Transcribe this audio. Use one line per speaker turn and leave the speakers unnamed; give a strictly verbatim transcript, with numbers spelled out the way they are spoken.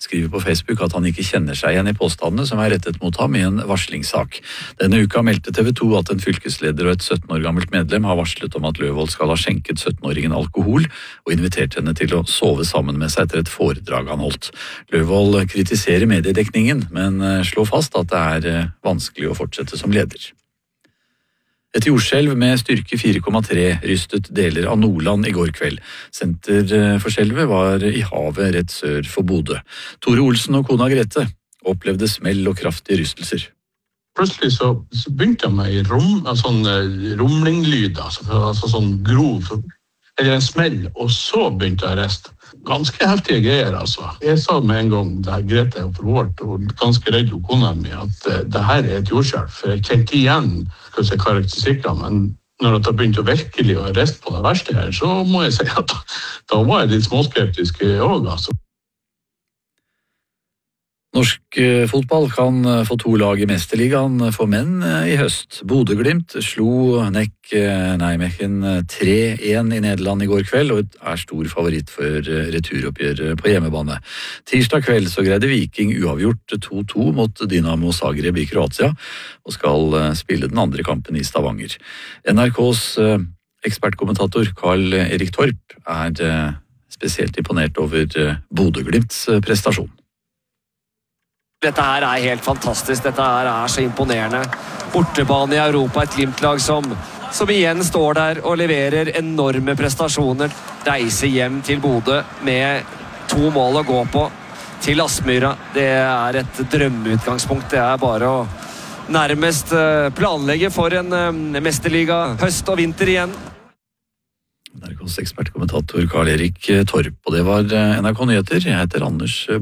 skriver på Facebook at han ikke kjenner seg igjen i påstandene som er rettet mot ham i en varslingssak. Denne uka meldte T V to at en fylkesleder og et sytten år gammelt medlem har varslet om at Løvold skal ha skjenket sytten-åringen alkohol og invitert henne til å sove sammen med seg etter et foredrag han holdt. Løvold kritiserer mediedekningen, men slår fast at det er vanskelig å fortsette som leder. Et jordskjelv med styrke fire komma tre rystet deler av Nordland i går kveld. Senter for skjelvet var i havet rett sør for Bodø. Tore Olsen og kona Grete opplevde smell og kraftige rystelser.
Plutselig så, så begynte jeg med rom, sånn rumlinglyd, altså, altså sånn grov, eller en smell, og så begynte jeg å reste. Ganske heftige greier, altså. Jeg sa med en gang, da Grete er forvårt, og ganske redd og kona mi, at uh, det her er et jordskjelv, for jeg kjente igjen hva jeg karakteristikker, men når jeg begynte å virkelig å reste på det verste her, så må jeg si at da var jeg litt småskeptisk også, altså.
Norsk fotball kan få to lag i Mesterligaen for menn i høst. Bodø-Glimt slo Nek Nijmegen tre én i Nederland i går kveld, og er stor favoritt for returoppgjør på hjemmebane. Tirsdag kveld så greide Viking uavgjort to to mot Dynamo Zagreb i Kroatia, og skal spille den andre kampen i Stavanger. N R K's ekspertkommentator Karl Erik Torp er spesielt imponert over Bodø-Glimts prestasjon.
Dette her er helt fantastisk, dette her er så imponerende. Bortebane i Europa, et Glimt-lag som, som igjen står der og leverer enorme prestasjoner. Reiser hjem til Bodø med to mål å gå på til Aspmyra. Det er et drømmeutgangspunkt, det er bare å nærmest planlegge for en mesterliga høst og vinter igjen.
N R K's ekspertkommentator Karl Erik Torp, og det var N R K Nyheter. Jeg heter Anders